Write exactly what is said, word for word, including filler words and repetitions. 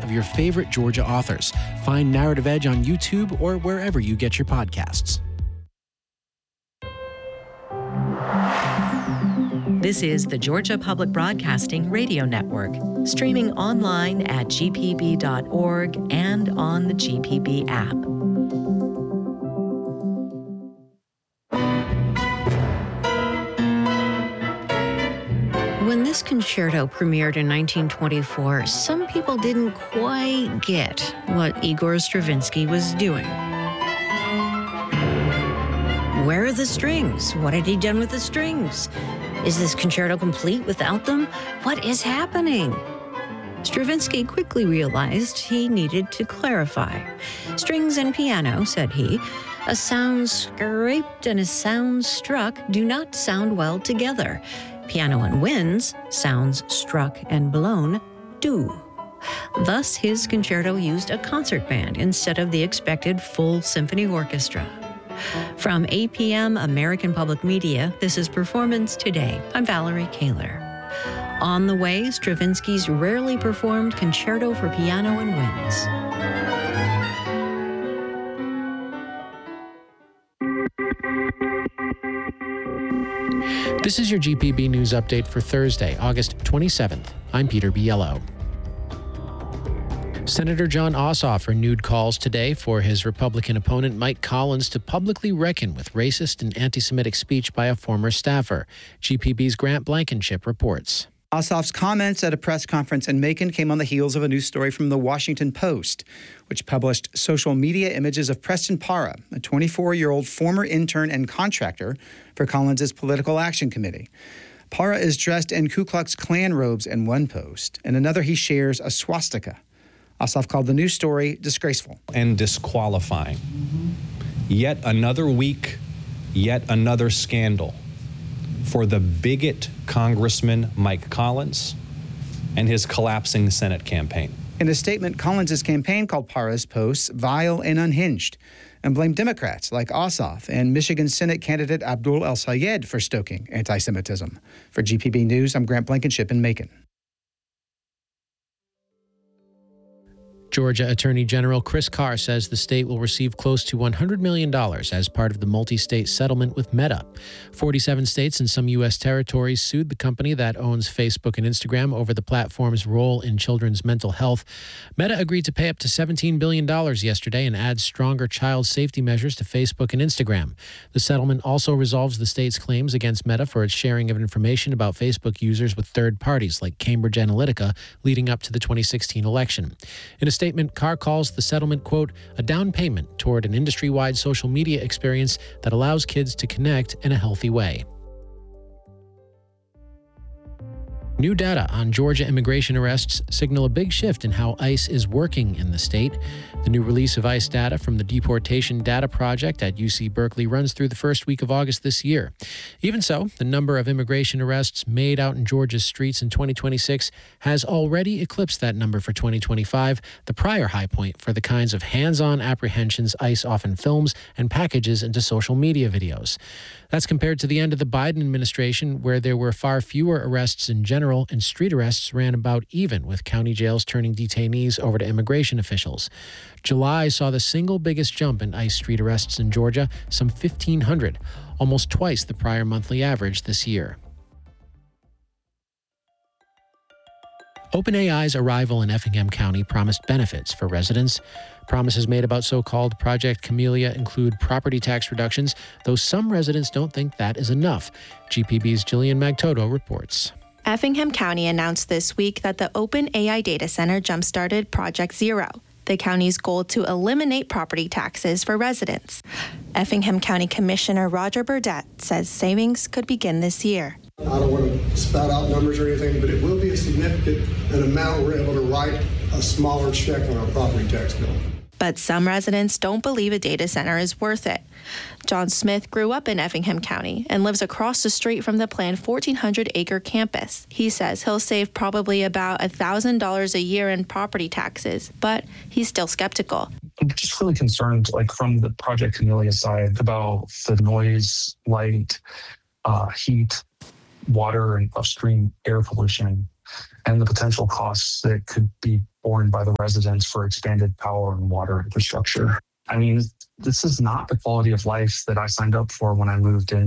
of your favorite Georgia authors. Find Narrative Edge on YouTube or wherever you get your podcasts. This is the Georgia Public Broadcasting Radio Network, streaming online at g p b dot org and on the G P B app. When this concerto premiered in nineteen twenty-four, some people didn't quite get what Igor Stravinsky was doing. Where are the strings? What had he done with the strings? Is this concerto complete without them? What is happening? Stravinsky quickly realized he needed to clarify. Strings and piano, said he, a sound scraped and a sound struck do not sound well together. Piano and winds, sounds struck and blown, do. Thus, his concerto used a concert band instead of the expected full symphony orchestra. From A P M American Public Media, this is Performance Today. I'm Valerie Kaler. On the way, Stravinsky's rarely performed concerto for piano and winds. This is your G P B News Update for Thursday, August twenty-seventh. I'm Peter Biello. Senator Jon Ossoff renewed calls today for his Republican opponent Mike Collins to publicly reckon with racist and anti-Semitic speech by a former staffer. G P B's Grant Blankenship reports. Ossoff's comments at a press conference in Macon came on the heels of a news story from The Washington Post, which published social media images of Preston Para, a twenty-four-year-old former intern and contractor for Collins' Political Action Committee. Para is dressed in Ku Klux Klan robes in one post. In another, he shares a swastika. Ossoff called the news story disgraceful. And disqualifying. Mm-hmm. Yet another week, yet another scandal for the bigot Congressman Mike Collins and his collapsing Senate campaign. In a statement, Collins' campaign called Para's posts vile and unhinged and blamed Democrats like Ossoff and Michigan Senate candidate Abdul El-Sayed for stoking anti-Semitism. For G P B News, I'm Grant Blankenship in Macon. Georgia Attorney General Chris Carr says the state will receive close to one hundred million dollars as part of the multi-state settlement with Meta. forty-seven states and some U S territories sued the company that owns Facebook and Instagram over the platform's role in children's mental health. Meta agreed to pay up to seventeen billion dollars yesterday and adds stronger child safety measures to Facebook and Instagram. The settlement also resolves the state's claims against Meta for its sharing of information about Facebook users with third parties like Cambridge Analytica leading up to the twenty sixteen election. In a statement, Carr calls the settlement, quote, a down payment toward an industry-wide social media experience that allows kids to connect in a healthy way. New data on Georgia immigration arrests signal a big shift in how ICE is working in the state. The new release of ICE data from the Deportation Data Project at U C Berkeley runs through the first week of August this year. Even so, the number of immigration arrests made out in Georgia's streets in twenty twenty-six has already eclipsed that number for twenty twenty-five, the prior high point for the kinds of hands-on apprehensions ICE often films and packages into social media videos. That's compared to the end of the Biden administration, where there were far fewer arrests in general and street arrests ran about even, with county jails turning detainees over to immigration officials. July saw the single biggest jump in ICE street arrests in Georgia, some fifteen hundred, almost twice the prior monthly average this year. OpenAI's arrival in Effingham County promised benefits for residents. Promises made about so-called Project Camellia include property tax reductions, though some residents don't think that is enough. G P B's Jillian Magtoto reports. Effingham County announced this week that the OpenAI data center jump-started Project Zero, the county's goal to eliminate property taxes for residents. Effingham County Commissioner Roger Burdett says savings could begin this year. I don't want to spout out numbers or anything, but it will be a significant an amount we're able to write a smaller check on our property tax bill. But some residents don't believe a data center is worth it. John Smith grew up in Effingham County and lives across the street from the planned fourteen hundred acre campus. He says he'll save probably about one thousand dollars a year in property taxes, but he's still skeptical. I'm just really concerned, like from the Project Camellia side, about the noise, light, uh, heat, water, and upstream air pollution, and the potential costs that could be borne by the residents for expanded power and water infrastructure. I mean, this is not the quality of life that I signed up for when I moved in.